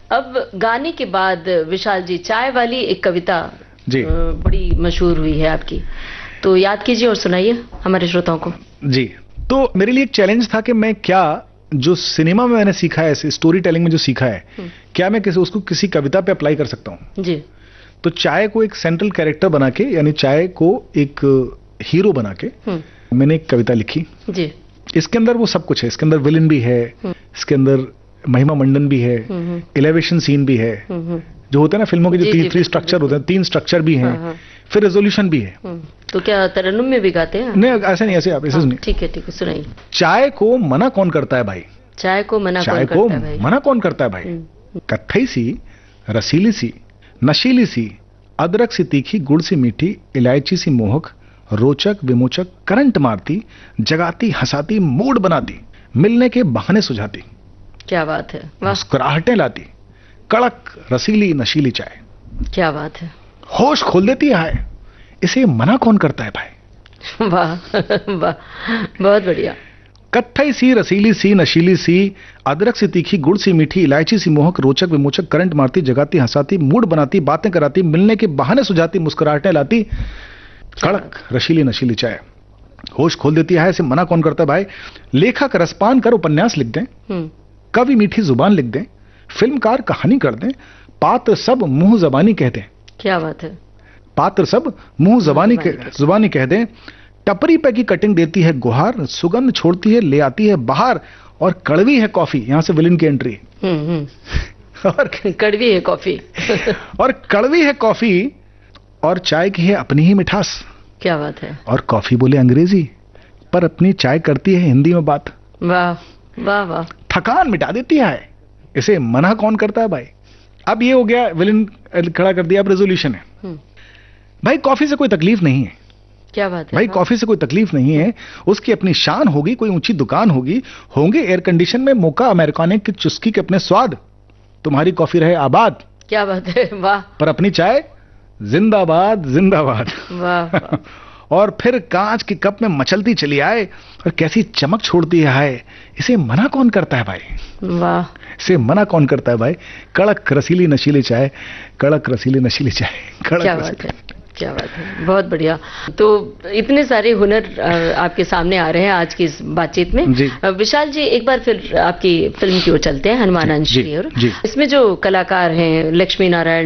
अब गाने के बाद विशाल जी, चाय वाली एक कविता जी बड़ी मशहूर हुई है आपकी, तो याद कीजिए और सुनाइए हमारे श्रोताओं को। जी, तो मेरे लिए एक चैलेंज था कि मैं क्या जो सिनेमा में मैंने सीखा है, स्टोरी टेलिंग में जो सीखा है, क्या मैं उसको किसी कविता पे अप्लाई कर सकता हूं। जी। तो चाय को एक सेंट्रल कैरेक्टर बना के, यानी चाय को एक हीरो बना के मैंने एक कविता लिखी। जी। इसके अंदर वो सब कुछ है, इसके अंदर विलन भी है, इसके अंदर महिमा मंडन भी है, एलिवेशन सीन भी है, जो होता है ना फिल्मों के जो थ्री स्ट्रक्चर होते हैं, 3 स्ट्रक्चर भी हैं, फिर रेजोल्यूशन भी है। तो क्या तरन्नुम में भी गाते हैं? नहीं, ऐसे नहीं, ऐसे आप ऐसे सुनिए। ठीक है, सुनाइए। चाय को मना कौन करता है भाई? चाय को मना कौन करता है भाई? कत्थई सी, रसीली सी, नशीली सी, अदरक सी तीखी, गुड़ सी मीठी, इलायची सी मोहक, रोचक विमोचक, करंट मारती, जगाती हंसाती, मूड बनाती, मिलने के बहाने सुझाती। क्या बात है, मुस्कुराहटें लाती, कड़क रसीली नशीली चाय। क्या बात है, होश खोल देती है, इसे मना कौन करता है भाई? वाह वाह, बहुत बढ़िया। कत्थई सी, रसीली सी, नशीली सी, अदरक सी तीखी, गुड़ सी मीठी, इलायची सी मोहक, रोचक विमोचक, करंट मारती, जगाती हंसाती, मूड बनाती, बातें कराती, मिलने के बहाने सुझाती, मुस्कुराहटें लाती, कड़क रसीली नशीली चाय। होश खोल देती है, इसे मना कौन करता है भाई? लेखक रसपान कर उपन्यास लिख दें, कवि मीठी जुबान लिख दें, फिल्मकार कहानी कर दें, पात्र सब मुंह जबानी कह दें। क्या बात है, पात्र सब मुंह जुबानी कह दें, टपरी पे की कटिंग देती है गुहार, सुगंध छोड़ती है ले आती है बाहर, और कड़वी है कॉफी। यहां से विलन की एंट्री। और कड़वी है कॉफी और कड़वी है कॉफी, और चाय की है अपनी ही मिठास। क्या बात है। और कॉफी बोले अंग्रेजी, पर अपनी चाय करती है हिंदी में बात। वाह वाह वाह। थकान मिटा देती है, इसे मना कौन करता है भाई? अब ये हो गया, विलन खड़ा कर दिया, अब रेजोल्यूशन है। भाई कॉफी से कोई तकलीफ नहीं है। क्या बात है भाई, कॉफी से कोई तकलीफ नहीं है, उसकी अपनी शान होगी, कोई ऊंची दुकान होगी, होंगे एयर कंडीशन में मोका अमेरिकाने की चुस्की के अपने स्वाद, तुम्हारी कॉफी रहे आबाद। क्या बात है, वाह। पर अपनी चाय जिंदाबाद जिंदाबाद। वाह। और फिर कांच के कप में मचलती चली आए, और कैसी चमक छोड़ती है, इसे मना कौन करता है भाई? वाह। इसे मना कौन करता है भाई? कड़क रसीली नशीली चाय, कड़क रसीली नशीली चाय, कड़क। क्या बात है, क्या बात है, बहुत बढ़िया। तो इतने सारे हुनर आपके सामने आ रहे हैं आज की इस बातचीत में। विशाल जी, एक बार फिर आपकी फिल्म की ओर चलते हैं, हनुमान अंश की ओर। इसमें जो कलाकार हैं, लक्ष्मी नारायण